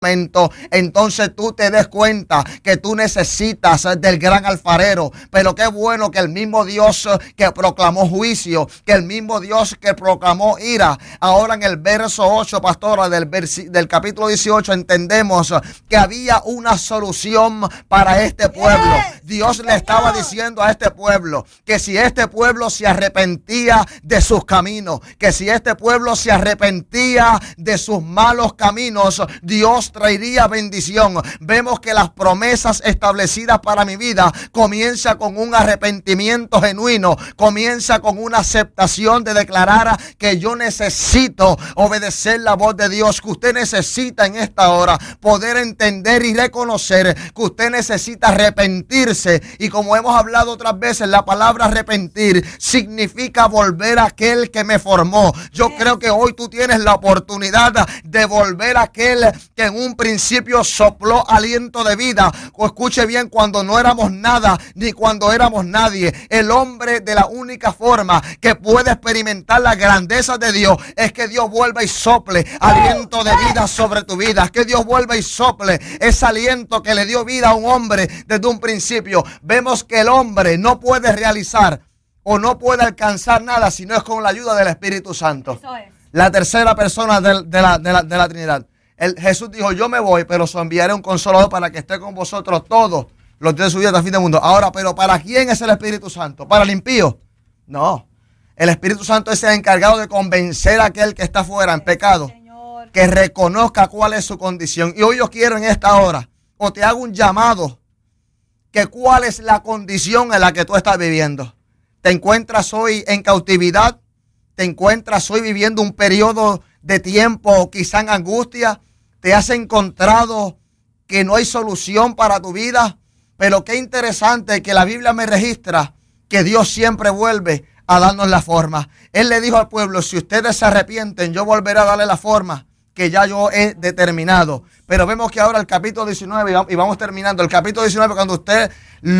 entonces tú te des cuenta que tú necesitas del gran alfarero. Pero qué bueno que el mismo Dios que proclamó juicio, que el mismo Dios que proclamó ira, ahora en el verso 8, pastora, del capítulo 18, entendemos que había una solución para este pueblo. Dios le estaba diciendo a este pueblo que si este pueblo se arrepentía de sus caminos, que si este pueblo se arrepentía de sus malos caminos, Dios traería bendición. Vemos que las promesas establecidas para mi vida comienza con un arrepentimiento genuino, comienza con una aceptación de declarar que yo necesito obedecer la voz de Dios, que usted necesita en esta hora poder entender y reconocer que usted necesita arrepentirse. Y como hemos hablado otras veces, la palabra arrepentir significa volver a aquel que me formó. Yo creo que hoy tú tienes la oportunidad de volver a aquel que en un principio sopló aliento de vida. O escuche bien, cuando no éramos nada ni cuando éramos nadie. El hombre, de la única forma que puede experimentar la grandeza de Dios es que Dios vuelva y sople aliento de vida sobre tu vida. Que Dios vuelva y sople ese aliento que le dio vida a un hombre desde un principio. Vemos que el hombre no puede realizar o no puede alcanzar nada si no es con la ayuda del Espíritu Santo. Eso es. La tercera persona de la Trinidad. Jesús dijo, yo me voy, pero os enviaré un consolador para que esté con vosotros todos los días de su vida hasta el fin del mundo. Ahora, pero ¿para quién es el Espíritu Santo? ¿Para el impío? No. El Espíritu Santo es el encargado de convencer a aquel que está fuera en pecado, Señor, que reconozca cuál es su condición. Y hoy yo quiero en esta hora, o te hago un llamado, que cuál es la condición en la que tú estás viviendo. ¿Te encuentras hoy en cautividad? ¿Te encuentras hoy viviendo un periodo de tiempo quizá en angustia? ¿Te has encontrado que no hay solución para tu vida? Pero qué interesante que la Biblia me registra que Dios siempre vuelve a darnos la forma. Él le dijo al pueblo, si ustedes se arrepienten, yo volveré a darle la forma que ya yo he determinado. Pero vemos que ahora el capítulo 19, y vamos terminando, el capítulo 19, cuando usted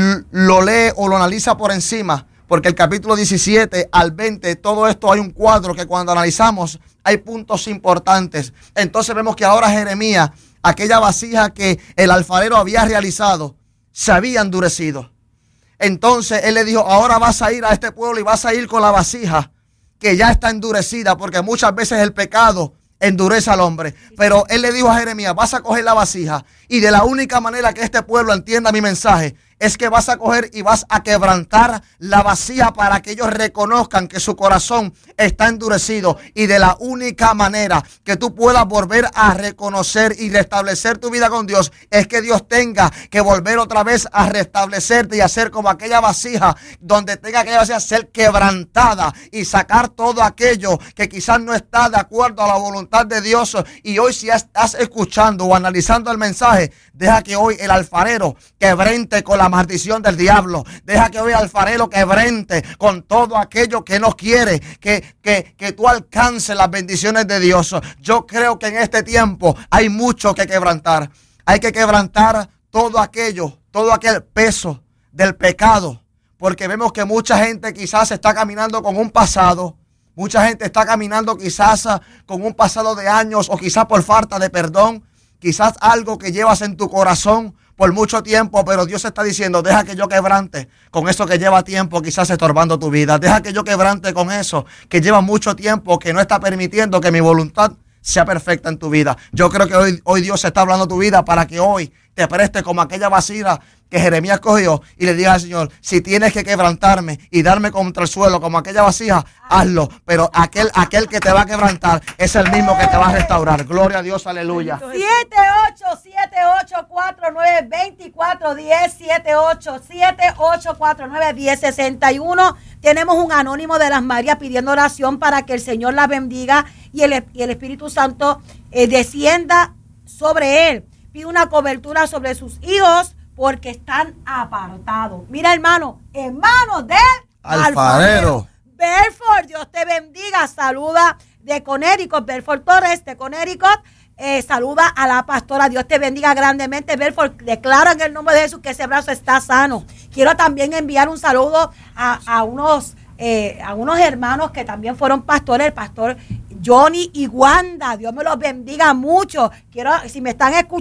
lo lee o lo analiza por encima, porque el capítulo 17 al 20, todo esto hay un cuadro que cuando analizamos hay puntos importantes. Entonces vemos que ahora Jeremías, aquella vasija que el alfarero había realizado, se había endurecido. Entonces él le dijo, ahora vas a ir a este pueblo y vas a ir con la vasija que ya está endurecida, porque muchas veces el pecado endurece al hombre. Pero él le dijo a Jeremías, vas a coger la vasija, y de la única manera que este pueblo entienda mi mensaje es que vas a coger y vas a quebrantar la vasija para que ellos reconozcan que su corazón está endurecido. Y de la única manera que tú puedas volver a reconocer y restablecer tu vida con Dios es que Dios tenga que volver otra vez a restablecerte y hacer como aquella vasija, donde tenga aquella vasija ser quebrantada y sacar todo aquello que quizás no está de acuerdo a la voluntad de Dios. Y hoy, si estás escuchando o analizando el mensaje, deja que hoy el alfarero quebrante con la maldición del diablo. Deja que hoy el alfarero quebrante con todo aquello que no quiere que tú alcances las bendiciones de Dios. Yo creo que en este tiempo hay mucho que quebrantar. Hay que quebrantar todo aquello, todo aquel peso del pecado, porque vemos que mucha gente quizás está caminando con un pasado. Mucha gente está caminando quizás con un pasado de años, o quizás por falta de perdón, quizás algo que llevas en tu corazón por mucho tiempo, pero Dios está diciendo, deja que yo quebrante con eso que lleva tiempo quizás estorbando tu vida. Deja que yo quebrante con eso que lleva mucho tiempo, que no está permitiendo que mi voluntad sea perfecta en tu vida. Yo creo que hoy Dios está hablando tu vida para que hoy te preste como aquella vasija que Jeremías cogió y le diga al Señor, si tienes que quebrantarme y darme contra el suelo como aquella vasija, hazlo. Pero aquel que te va a quebrantar es el mismo que te va a restaurar. Gloria a Dios, aleluya. 7848492410, 7848491061. Tenemos un anónimo de las Marías pidiendo oración para que el Señor la bendiga y el Espíritu Santo descienda sobre él. Pide una cobertura sobre sus hijos porque están apartados. Mira, hermano del alfarero. Belfort, Dios te bendiga. Saluda de Connecticut, Belfort Torres de Connecticut. Saluda a la pastora. Dios te bendiga grandemente, Belfort. Declaro en el nombre de Jesús que ese brazo está sano. Quiero también enviar un saludo a unos hermanos que también fueron pastores, el pastor Johnny y Wanda. Dios me los bendiga mucho. Quiero, si me están escuchando,